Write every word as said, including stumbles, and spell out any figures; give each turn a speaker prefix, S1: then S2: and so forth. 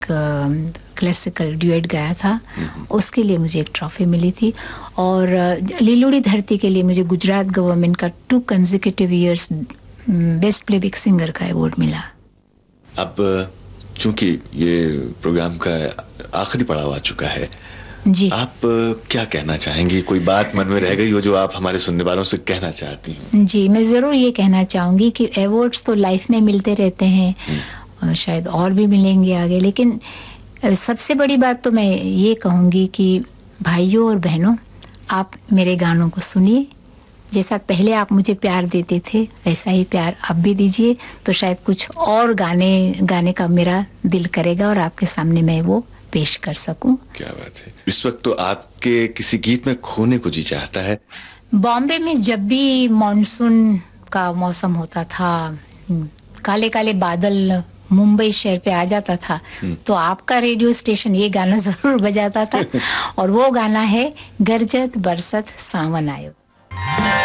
S1: Classical duet गाया था, उसके लिए मुझे एक ट्रॉफी मिली थी। और लीलोड़ी धरती के लिए मुझे गुजरात गवर्नमेंट का to consecutive years best playback singer का अवार्ड मिला।
S2: अब चूंकि ये प्रोग्राम का आखिरी पड़ाव आ चुका है
S1: जी,
S2: आप क्या कहना चाहेंगी? कोई बात मन में रह गई हो जो आप हमारे सुनने वालों से कहना चाहती हैं?
S1: जी, मैं ज़रूर ये कहना चाहूँगी कि अवार्ड्स तो लाइफ में मिलते रहते हैं, और शायद और भी मिलेंगे आगे, लेकिन सबसे बड़ी बात तो मैं ये कहूँगी कि भाइयों और बहनों, आप मेरे गानों को सुनिए। जैसा पहले आप मुझे प्यार देते थे वैसा ही प्यार अब भी दीजिए, तो शायद कुछ और गाने गाने का मेरा दिल करेगा और आपके सामने मैं वो पेश कर सकूं।
S2: क्या बात है। इस वक्त तो आपके किसी गीत में खोने को जी चाहता है।
S1: बॉम्बे में जब भी मॉनसून का मौसम होता था, काले काले बादल मुंबई शहर पे आ जाता था, तो आपका रेडियो स्टेशन ये गाना जरूर बजाता था और वो गाना है गरजत बरसत सावन आयो।